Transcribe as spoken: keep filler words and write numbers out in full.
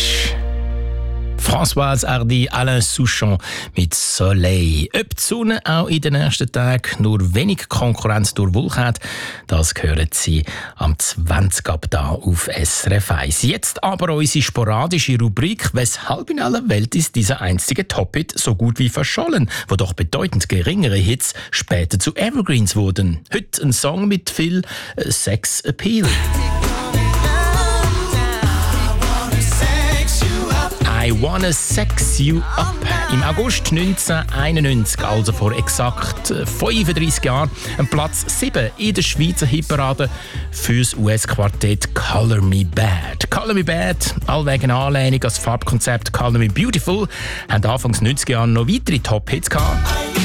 ist Françoise Hardy, Alain Souchon mit Soleil. Ob die Sonne auch in den nächsten Tagen nur wenig Konkurrenz durch Wolken hat, das hören Sie am zwanzig ab da auf S R F eins. Jetzt aber unsere sporadische Rubrik «Weshalb in aller Welt ist dieser einstige Top-Hit so gut wie verschollen?», wo doch bedeutend geringere Hits später zu Evergreens wurden. Heute ein Song mit viel äh, Sex-Appeal. I Wanna Sex You Up. Im August neunzehnhunderteinundneunzig, also vor exakt fünfunddreissig Jahren, ein Platz sieben in der Schweizer Hitparade fürs U S-Quartett Color Me Bad. Color Me Bad, allwegen Anlehnung an das Farbkonzept Color Me Beautiful, haben Anfangs neunziger Jahre noch weitere Top-Hits gehabt.